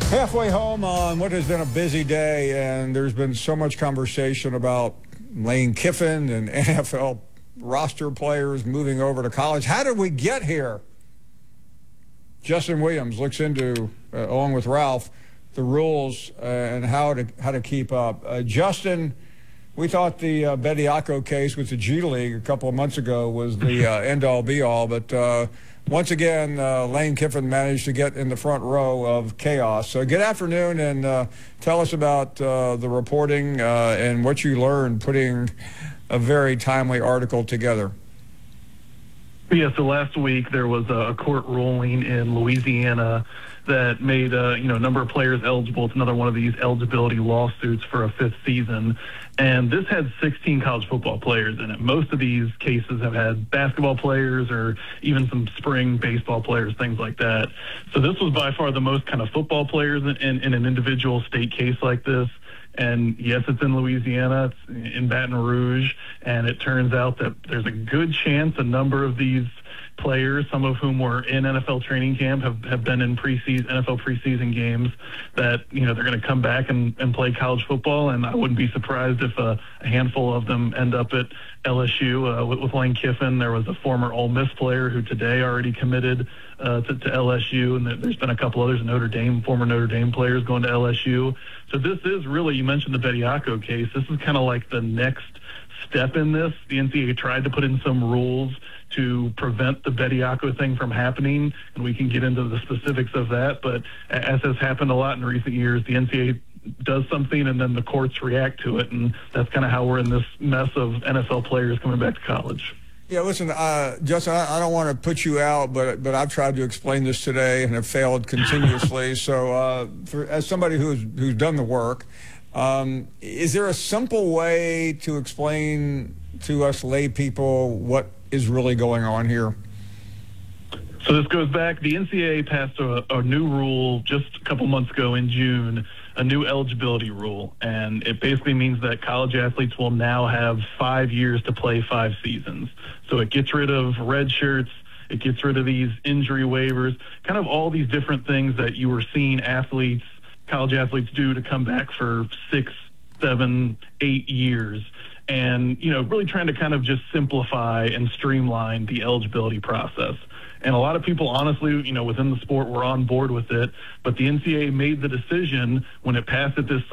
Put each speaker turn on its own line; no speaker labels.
Halfway home on what has been a busy day, and there's been so much conversation about Lane Kiffin and NFL roster players moving over to college. How did we get here? Justin Williams looks into, along with Ralph, the rules and how to keep up. Justin, we thought the Bediako case with the G League a couple of months ago was the end-all, be-all, but once again, Lane Kiffin managed to get in the front row of chaos. So good afternoon, and tell us about the reporting and what you learned putting a very timely article together.
Yeah, so last week there was a court ruling in Louisiana that made a number of players eligible. It's another one of these eligibility lawsuits for a fifth season. And this had 16 college football players in it. Most of these cases have had basketball players or even some spring baseball players, things like that. So this was by far the most kind of football players in an individual state case like this. And yes, it's in Louisiana, it's in Baton Rouge, and it turns out that there's a good chance a number of these players, some of whom were in NFL training camp, have been in NFL preseason games, that they're going to come back and play college football. And I wouldn't be surprised if a handful of them end up at LSU. With Lane Kiffin, there was a former Ole Miss player who today already committed to LSU, and there's been a couple others, former Notre Dame players going to LSU. So this is really, you mentioned the Bediako case, this is kind of like the next step in this. The NCAA tried to put in some rules to prevent the Bediako thing from happening, and we can get into the specifics of that. But as has happened a lot in recent years, the NCAA does something and then the courts react to it, and that's kind of how we're in this mess of NFL players coming back to college.
Yeah, listen, Justin, I don't want to put you out, but I've tried to explain this today and have failed continuously. So as somebody who's done the work, is there a simple way to explain to us lay people what is really going on here?
So this goes back, the NCAA passed a new rule just a couple months ago in June, a new eligibility rule, and it basically means that college athletes will now have 5 years to play 5 seasons. So it gets rid of red shirts, it gets rid of these injury waivers, kind of all these different things that you were seeing college athletes do to come back for 6, 7, 8 years. And, really trying to kind of just simplify and streamline the eligibility process. And a lot of people, honestly, within the sport were on board with it. But the NCAA made the decision when it passed it this